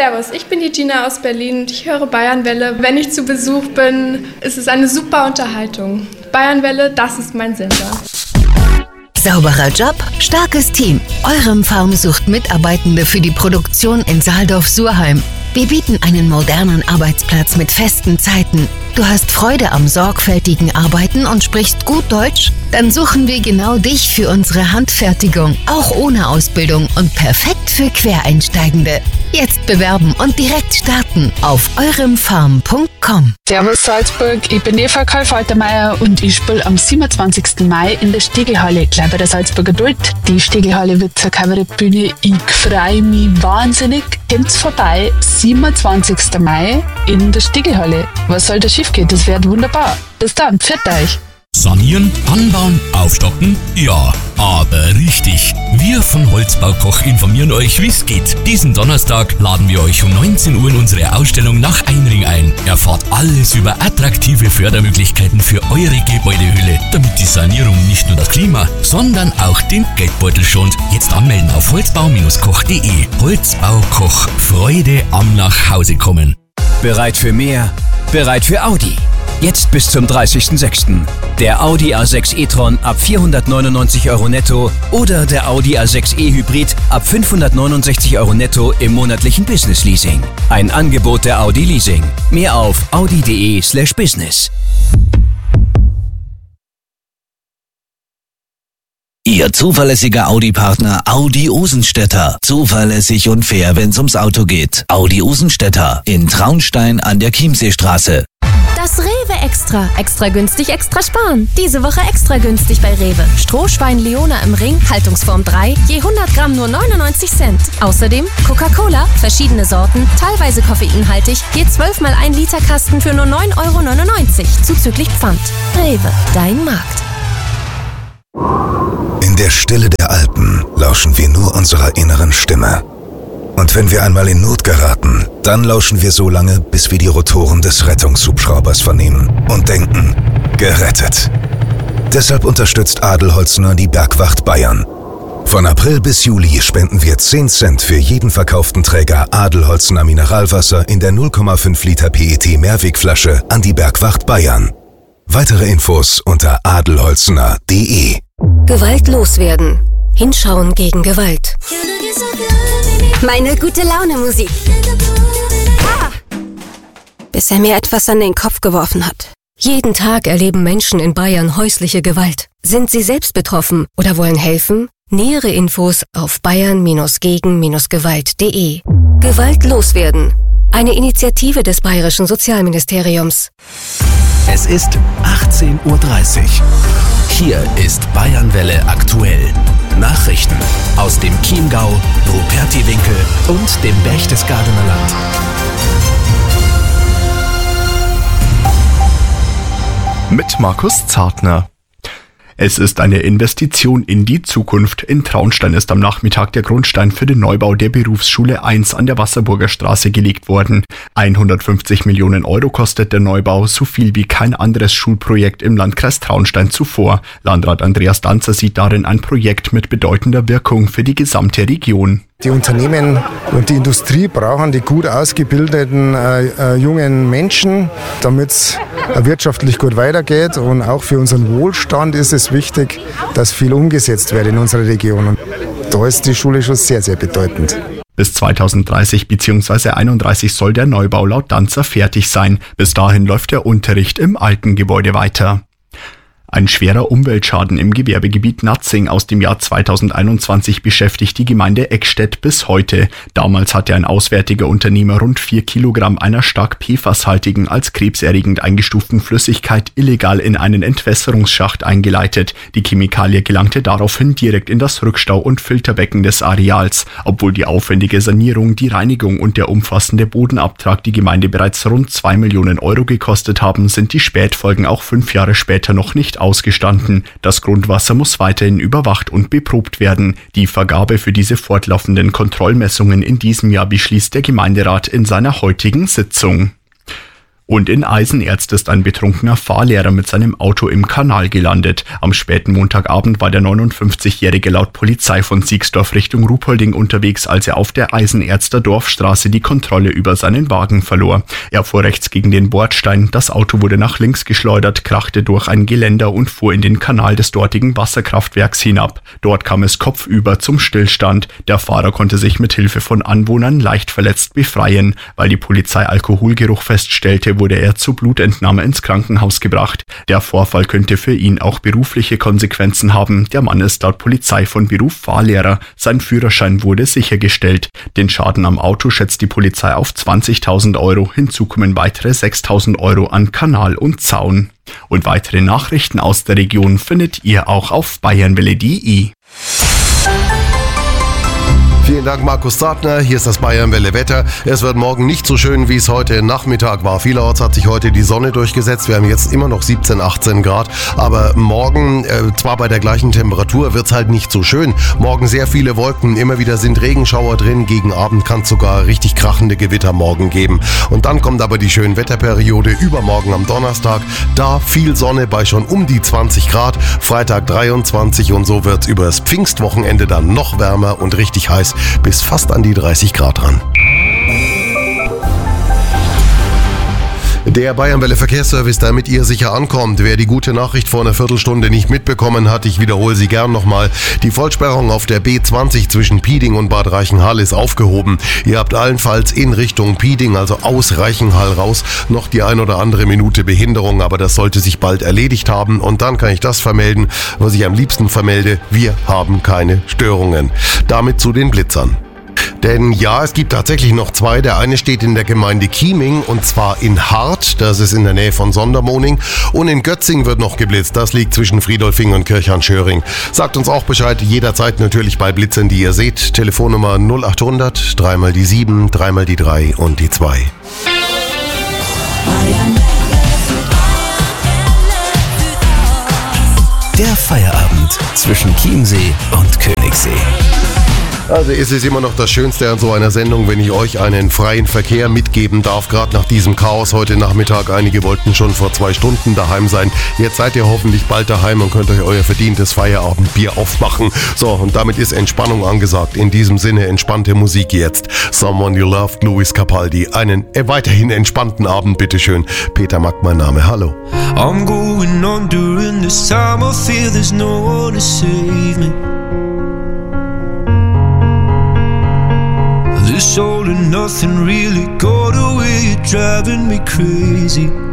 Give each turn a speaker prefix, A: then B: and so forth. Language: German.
A: Servus, ich bin die Gina aus Berlin und ich höre Bayernwelle. Wenn ich zu Besuch bin, ist es eine super Unterhaltung. Bayernwelle, das ist mein Sender.
B: Sauberer Job, starkes Team. Eurem Farm sucht Mitarbeitende für die Produktion in Saaldorf-Surheim. Wir bieten einen modernen Arbeitsplatz mit festen Zeiten. Du hast Freude am sorgfältigen Arbeiten und sprichst gut Deutsch? Dann suchen wir genau dich für unsere Handfertigung, auch ohne Ausbildung und perfekt für Quereinsteigende. Jetzt bewerben und direkt starten auf euremfarm.com.
C: Servus Salzburg, ich bin Eva Karl-Faltermeier und ich spiele am 27. Mai in der Stiegelhalle, gleich bei der Salzburger Duld. Die Stiegelhalle wird zur Kabarettbühne. Ich freue mich wahnsinnig. Kommt's vorbei, 27. Mai in der Stiegelhalle. Was soll da schief gehen? Das wird wunderbar. Bis dann, pfiat euch.
D: Sanieren, anbauen, aufstocken? Ja, aber richtig. Wir von Holzbau Koch informieren euch, wie es geht. Diesen Donnerstag laden wir euch um 19 Uhr in unsere Ausstellung nach Einring ein. Erfahrt alles über attraktive Fördermöglichkeiten für eure Gebäudehülle, damit die Sanierung nicht nur das Klima, sondern auch den Geldbeutel schont. Jetzt anmelden auf holzbau-koch.de. Holzbau Koch. Freude am Nachhausekommen.
E: Bereit für mehr? Bereit für Audi? Jetzt bis zum 30.06. Der Audi A6 e-tron ab 499 € netto oder der Audi A6 e-Hybrid ab 569 € netto im monatlichen Business Leasing. Ein Angebot der Audi Leasing. Mehr auf audi.de/business.
F: Ihr zuverlässiger Audi-Partner Audi Osenstädter. Zuverlässig und fair, wenn's ums Auto geht. Audi Osenstädter in Traunstein an der Chiemseestraße.
G: Das Rewe Extra. Extra günstig, extra sparen. Diese Woche extra günstig bei Rewe. Strohschwein Leona im Ring, Haltungsform 3, je 100 Gramm nur 99 Cent. Außerdem Coca-Cola, verschiedene Sorten, teilweise koffeinhaltig, je 12 mal 1 Liter Kasten für nur 9,99 €, zuzüglich Pfand. Rewe, dein Markt.
H: In der Stille der Alpen lauschen wir nur unserer inneren Stimme. Und wenn wir einmal in Not geraten, dann lauschen wir so lange, bis wir die Rotoren des Rettungshubschraubers vernehmen und denken, gerettet. Deshalb unterstützt Adelholzner die Bergwacht Bayern. Von April bis Juli spenden wir 10 Cent für jeden verkauften Träger Adelholzner Mineralwasser in der 0,5 Liter PET Mehrwegflasche an die Bergwacht Bayern. Weitere Infos unter adelholzner.de.
I: Gewalt loswerden. Hinschauen gegen Gewalt. Meine gute Laune Musik. Bis er mir etwas an den Kopf geworfen hat. Jeden Tag erleben Menschen in Bayern häusliche Gewalt. Sind sie selbst betroffen oder wollen helfen? Nähere Infos auf bayern-gegen-gewalt.de. Gewalt loswerden. Eine Initiative des Bayerischen Sozialministeriums.
F: Es ist 18:30 Uhr. Hier ist Bayernwelle aktuell. Nachrichten aus dem Chiemgau, Rupertiwinkel und dem Berchtesgadener Land.
J: Mit Markus Zartner. Es ist eine Investition in die Zukunft. In Traunstein ist am Nachmittag der Grundstein für den Neubau der Berufsschule 1 an der Wasserburger Straße gelegt worden. 150 Millionen € kostet der Neubau, so viel wie kein anderes Schulprojekt im Landkreis Traunstein zuvor. Landrat Andreas Danzer sieht darin ein Projekt mit bedeutender Wirkung für die gesamte Region.
K: Die Unternehmen und die Industrie brauchen die gut ausgebildeten jungen Menschen, damit es wirtschaftlich gut weitergeht. Und auch für unseren Wohlstand ist es wichtig, dass viel umgesetzt wird in unserer Region. Und da ist die Schule schon sehr, sehr bedeutend.
J: Bis 2030 bzw. 31 soll der Neubau laut Danzer fertig sein. Bis dahin läuft der Unterricht im alten Gebäude weiter. Ein schwerer Umweltschaden im Gewerbegebiet Natzing aus dem Jahr 2021 beschäftigt die Gemeinde Eckstedt bis heute. Damals hatte ein auswärtiger Unternehmer rund 4 Kilogramm einer stark PFAS-haltigen, als krebserregend eingestuften Flüssigkeit illegal in einen Entwässerungsschacht eingeleitet. Die Chemikalie gelangte daraufhin direkt in das Rückstau- und Filterbecken des Areals. Obwohl die aufwendige Sanierung, die Reinigung und der umfassende Bodenabtrag die Gemeinde bereits rund 2 Millionen € gekostet haben, sind die Spätfolgen auch 5 Jahre später noch nicht ausgestanden. Das Grundwasser muss weiterhin überwacht und beprobt werden. Die Vergabe für diese fortlaufenden Kontrollmessungen in diesem Jahr beschließt der Gemeinderat in seiner heutigen Sitzung. Und in Eisenerzt ist ein betrunkener Fahrlehrer mit seinem Auto im Kanal gelandet. Am späten Montagabend war der 59-Jährige laut Polizei von Siegsdorf Richtung Ruhpolding unterwegs, als er auf der Eisenerzter Dorfstraße die Kontrolle über seinen Wagen verlor. Er fuhr rechts gegen den Bordstein, das Auto wurde nach links geschleudert, krachte durch ein Geländer und fuhr in den Kanal des dortigen Wasserkraftwerks hinab. Dort kam es kopfüber zum Stillstand. Der Fahrer konnte sich mit Hilfe von Anwohnern leicht verletzt befreien. Weil die Polizei Alkoholgeruch feststellte, wurde er zur Blutentnahme ins Krankenhaus gebracht. Der Vorfall könnte für ihn auch berufliche Konsequenzen haben. Der Mann ist laut Polizei von Beruf Fahrlehrer. Sein Führerschein wurde sichergestellt. Den Schaden am Auto schätzt die Polizei auf 20.000 Euro. Hinzu kommen weitere 6.000 Euro an Kanal und Zaun. Und weitere Nachrichten aus der Region findet ihr auch auf bayernwelle.de.
L: Vielen Dank, Markus Zartner. Hier ist das Bayernwelle Wetter. Es wird morgen nicht so schön, wie es heute Nachmittag war. Vielerorts hat sich heute die Sonne durchgesetzt. Wir haben jetzt immer noch 17, 18 Grad. Aber morgen, zwar bei der gleichen Temperatur, wird es halt nicht so schön. Morgen sehr viele Wolken. Immer wieder sind Regenschauer drin. Gegen Abend kann es sogar richtig krachende Gewitter morgen geben. Und dann kommt aber die Schönwetterperiode übermorgen am Donnerstag. Da viel Sonne bei schon um die 20 Grad. Freitag 23 und so wird es über das Pfingstwochenende dann noch wärmer und richtig heiß. Bis fast an die 30 Grad ran. Der Bayernwelle Verkehrsservice, damit ihr sicher ankommt. Wer die gute Nachricht vor einer Viertelstunde nicht mitbekommen hat, ich wiederhole sie gern nochmal. Die Vollsperrung auf der B20 zwischen Pieding und Bad Reichenhall ist aufgehoben. Ihr habt allenfalls in Richtung Pieding, also aus Reichenhall raus, noch die ein oder andere Minute Behinderung, aber das sollte sich bald erledigt haben. Und dann kann ich das vermelden, was ich am liebsten vermelde. Wir haben keine Störungen. Damit zu den Blitzern. Denn ja, es gibt tatsächlich noch zwei. Der eine steht in der Gemeinde Chieming und zwar in Hart, das ist in der Nähe von Sondermoning. Und in Götzing wird noch geblitzt, das liegt zwischen Friedolfing und Kirchhahn-Schöring. Sagt uns auch Bescheid, jederzeit natürlich bei Blitzern, die ihr seht. Telefonnummer 0800, 3 mal die 7, 3 mal die 3 und die 2.
E: Der Feierabend zwischen Chiemsee und Königssee.
L: Also ist es immer noch das Schönste an so einer Sendung, wenn ich euch einen freien Verkehr mitgeben darf. Gerade nach diesem Chaos heute Nachmittag. Einige wollten schon vor 2 Stunden daheim sein. Jetzt seid ihr hoffentlich bald daheim und könnt euch euer verdientes Feierabendbier aufmachen. So, und damit ist Entspannung angesagt. In diesem Sinne entspannte Musik jetzt. Someone You Loved, Luis Capaldi. Einen weiterhin entspannten Abend, bitteschön. Peter Mack, mein Name. Hallo.
M: I'm going on during this time. I feel there's no one to save me. This all and nothing really got away, you're driving me crazy.